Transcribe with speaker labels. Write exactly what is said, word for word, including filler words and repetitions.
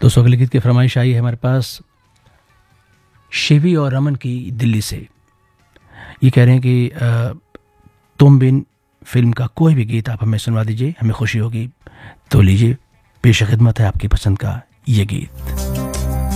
Speaker 1: दोस्तों अगले गीत की फरमाइश आई है हमारे पास शिवी और रमन की दिल्ली से। ये कह रहे हैं कि आ, तुम बिन फिल्म का कोई भी गीत आप हमें सुनवा दीजिए, हमें खुशी होगी। तो लीजिए, पेश खिदमत है आपकी पसंद का ये गीत।